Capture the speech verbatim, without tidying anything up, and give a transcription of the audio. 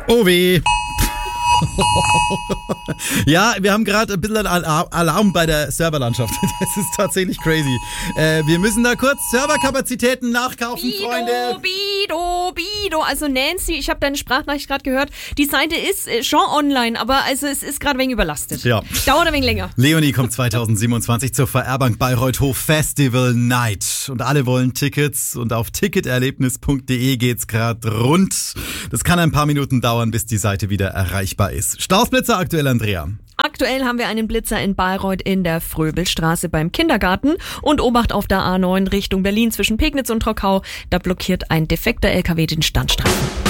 Oh weh. Ja, wir haben gerade ein bisschen Alarm bei der Serverlandschaft. Das ist tatsächlich crazy. Äh, wir müssen da kurz Serverkapazitäten nachkaufen, Bido, Freunde. Bido, Bido. Also Nancy, ich habe deine Sprachnachricht gerade gehört. Die Seite ist äh, schon online, aber also es ist gerade ein wenig überlastet. Ja. Dauert ein wenig länger. Leonie kommt zwanzig siebenundzwanzig zur V R-Bank Bayreuth Hof Festival Night. Und alle wollen Tickets. Und auf ticketerlebnis punkt de geht's gerade rund. Das kann ein paar Minuten dauern, bis die Seite wieder erreichbar ist. Stausblitzer aktuell, Andrea. Aktuell haben wir einen Blitzer in Bayreuth in der Fröbelstraße beim Kindergarten und Obacht auf der A neun Richtung Berlin zwischen Pegnitz und Trockau. Da blockiert ein defekter L K W den Standstreifen.